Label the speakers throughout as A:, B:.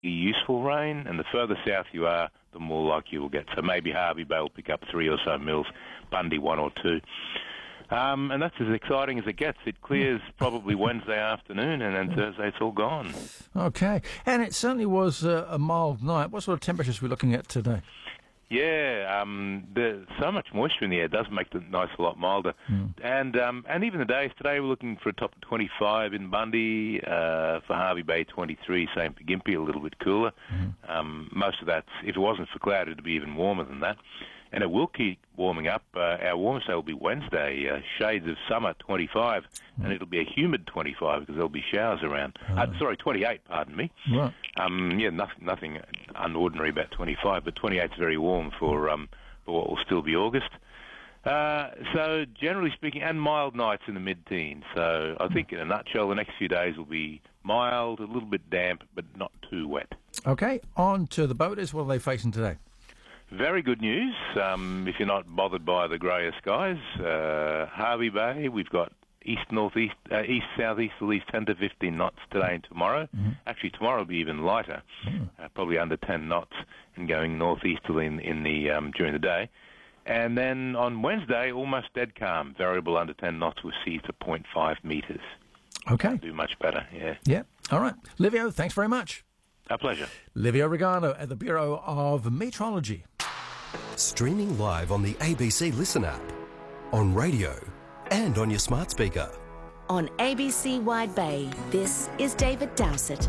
A: useful rain, and the further south you are, the more like you will get. So maybe Hervey Bay will pick up 3 or so mils, Bundy 1 or 2. And that's as exciting as it gets. It clears probably Wednesday afternoon, and then Thursday it's all gone.
B: Okay. And it certainly was a mild night. What sort of temperatures are we looking at today?
A: Yeah, there's so much moisture in the air. It does make the night a lot milder. And even the days today, we're looking for a top of 25 in Bundy, for Hervey Bay 23, same for Gympie, a little bit cooler. Most of that, if it wasn't for cloud, it would be even warmer than that. And it will keep warming up. Our warmest day will be Wednesday, shades of summer 25, and it'll be a humid 25 because there'll be showers around. 28, pardon me.
B: Right.
A: Nothing unordinary about 25, but 28's very warm for what will still be August. So generally speaking, and mild nights in the mid-teens. So I think in a nutshell, the next few days will be mild, a little bit damp, but not too wet.
B: Okay, on to the boaters. What are they facing today?
A: Very good news. If you're not bothered by the greyer skies, Hervey Bay, we've got east-northeast, east-southeast will leave 10 to 15 knots today and tomorrow. Actually, tomorrow will be even lighter, probably under 10 knots, and going northeasterly in the during the day. And then on Wednesday, almost dead calm, variable under 10 knots with seas to 0.5 metres.
B: Okay.
A: Can't do much better, yeah.
B: Yeah, all right. Livio, thanks very much.
A: Our pleasure.
B: Livio Regano at the Bureau of Meteorology.
C: Streaming live on the ABC Listen app, on radio, and on your smart speaker.
D: On ABC Wide Bay, this is David Dowsett.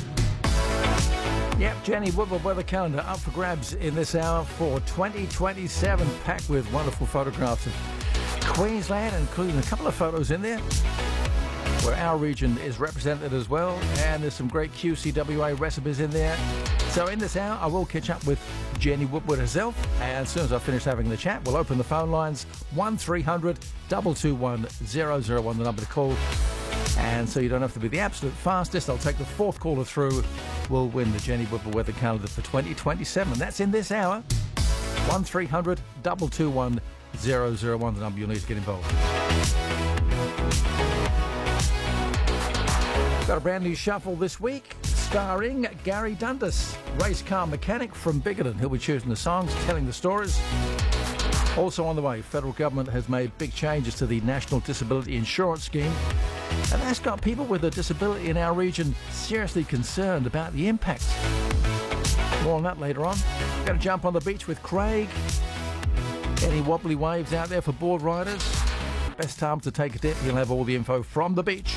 B: Yep, Jenny Woodward weather calendar up for grabs in this hour for 2027, packed with wonderful photographs of Queensland, including a couple of photos in there where our region is represented as well, and there's some great QCWA recipes in there. So in this hour, I will catch up with Jenny Woodward herself, and as soon as I finish having the chat, we'll open the phone lines, 1300 221 001, the number to call. And so you don't have to be the absolute fastest. I'll take the fourth caller through. We'll win the Jenny Woodward weather calendar for 2027. That's in this hour, 1300 221 001, the number you'll need to get involved. Got a brand new shuffle this week, starring Gary Dundas, race car mechanic from Bickerton. He'll be choosing the songs, telling the stories. Also on the way, federal government has made big changes to the National Disability Insurance Scheme, and that's got people with a disability in our region seriously concerned about the impacts. More on that later on. Going to jump on the beach with Craig. Any wobbly waves out there for board riders? Best time to take a dip. He'll have all the info from the beach.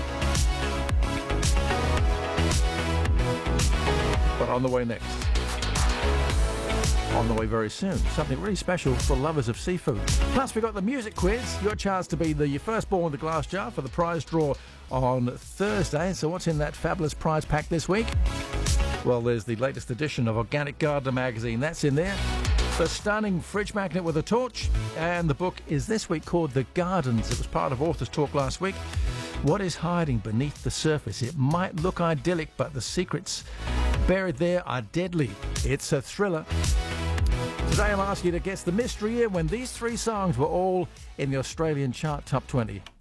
B: But on the way next. On the way very soon. Something really special for lovers of seafood. Plus, we've got the music quiz. Your chance to be the first ball in the glass jar for the prize draw on Thursday. So what's in that fabulous prize pack this week? Well, there's the latest edition of Organic Gardener magazine. That's in there. The stunning fridge magnet with a torch. And the book is this week called The Gardens. It was part of Authors Talk last week. What is hiding beneath the surface? It might look idyllic, but the secrets buried there are deadly. It's a thriller. Today I'm asking you to guess the mystery year when these three songs were all in the Australian chart top 20.